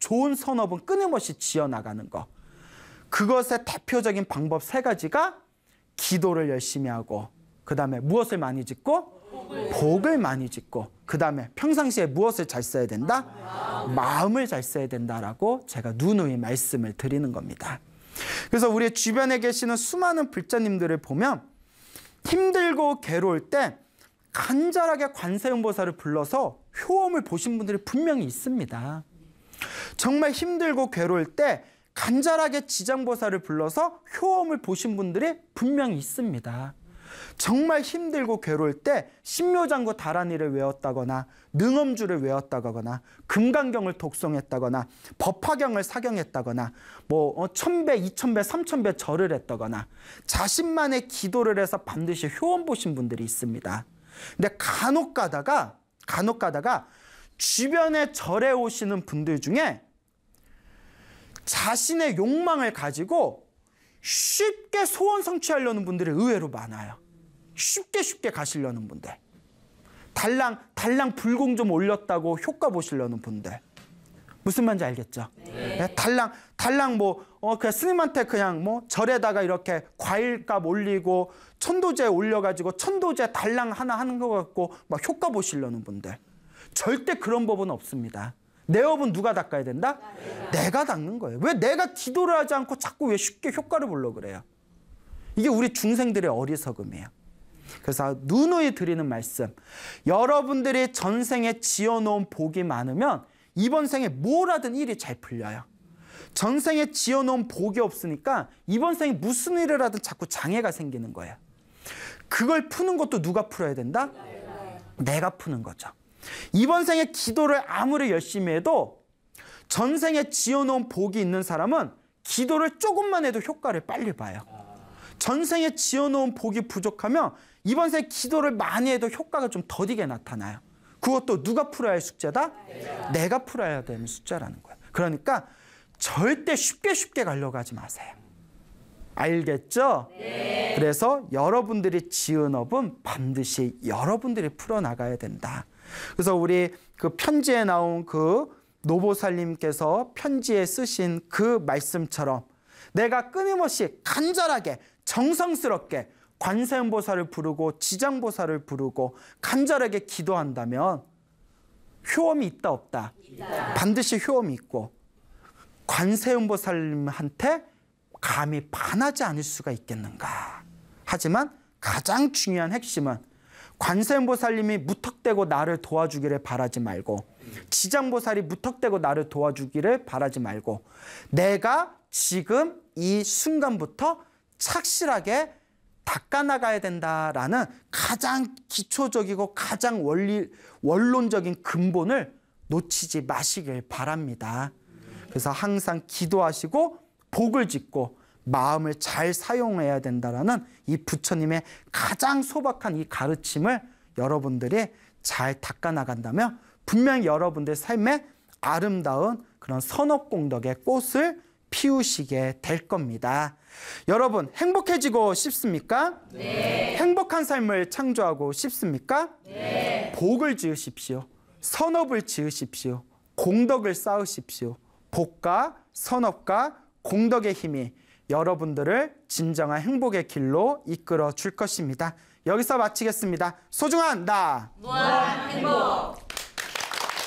좋은 선업은 끊임없이 지어나가는 거. 그것의 대표적인 방법 3가지가 기도를 열심히 하고, 그 다음에 무엇을 많이 짓고? 복을 많이 짓고, 그 다음에 평상시에 무엇을 잘 써야 된다? 마음을 잘 써야 된다라고 제가 누누이 말씀을 드리는 겁니다. 그래서 우리 주변에 계시는 수많은 불자님들을 보면 힘들고 괴로울 때 간절하게 관세음보살을 불러서 효험을 보신 분들이 분명히 있습니다. 정말 힘들고 괴로울 때 간절하게 지장보살을 불러서 효험을 보신 분들이 분명히 있습니다. 정말 힘들고 괴로울 때 신묘장구 다란이를 외웠다거나 능엄주를 외웠다거나 금강경을 독송했다거나 법화경을 사경했다거나 뭐 1000배, 2000배, 3000배 절을 했다거나 자신만의 기도를 해서 반드시 효험 보신 분들이 있습니다. 근데 간혹 가다가 주변에 절에 오시는 분들 중에 자신의 욕망을 가지고 쉽게 소원 성취하려는 분들이 의외로 많아요. 쉽게 가시려는 분들. 달랑 불공 좀 올렸다고 효과 보시려는 분들. 무슨 말인지 알겠죠? 네. 달랑 그냥 스님한테 그냥 절에다가 이렇게 과일값 올리고 천도제 올려가지고 천도제 달랑 하나 하는 거 갖고 막 효과 보시려는 분들. 절대 그런 법은 없습니다. 내 업은 누가 닦아야 된다? 내가 닦는 거예요. 왜 내가 기도를 하지 않고 자꾸 왜 쉽게 효과를 보려고 그래요? 이게 우리 중생들의 어리석음이에요. 그래서 누누이 드리는 말씀, 여러분들이 전생에 지어놓은 복이 많으면 이번 생에 뭘 하든 일이 잘 풀려요. 전생에 지어놓은 복이 없으니까 이번 생에 무슨 일을 하든 자꾸 장애가 생기는 거예요. 그걸 푸는 것도 누가 풀어야 된다? 내가 푸는 거죠. 이번 생에 기도를 아무리 열심히 해도 전생에 지어놓은 복이 있는 사람은 기도를 조금만 해도 효과를 빨리 봐요. 전생에 지어놓은 복이 부족하면 이번 생에 기도를 많이 해도 효과가 좀 더디게 나타나요. 그것도 누가 풀어야 할 숙제다? 내가 풀어야 되는 숙제라는 거예요. 그러니까 절대 쉽게 가려고 하지 마세요. 알겠죠? 네. 그래서 여러분들이 지은 업은 반드시 여러분들이 풀어나가야 된다. 그래서 우리 그 편지에 나온 그 노보살님께서 편지에 쓰신 그 말씀처럼 내가 끊임없이 간절하게 정성스럽게 관세음보살을 부르고 지장보살을 부르고 간절하게 기도한다면 효험이 있다 없다? 있다. 반드시 효험이 있고 관세음보살님한테 감히 반하지 않을 수가 있겠는가. 하지만 가장 중요한 핵심은 관세음보살님이 무턱대고 나를 도와주기를 바라지 말고 지장보살이 무턱대고 나를 도와주기를 바라지 말고 내가 지금 이 순간부터 착실하게 닦아나가야 된다라는 가장 기초적이고 가장 원론적인 근본을 놓치지 마시길 바랍니다. 그래서 항상 기도하시고 복을 짓고 마음을 잘 사용해야 된다라는 이 부처님의 가장 소박한 이 가르침을 여러분들이 잘 닦아나간다면 분명히 여러분들 삶에 아름다운 그런 선업공덕의 꽃을 피우시게 될 겁니다. 여러분 행복해지고 싶습니까? 네. 행복한 삶을 창조하고 싶습니까? 네. 복을 지으십시오. 선업을 지으십시오. 공덕을 쌓으십시오. 복과 선업과 공덕의 힘이 여러분들을 진정한 행복의 길로 이끌어 줄 것입니다. 여기서 마치겠습니다. 소중한 나 무한 행복.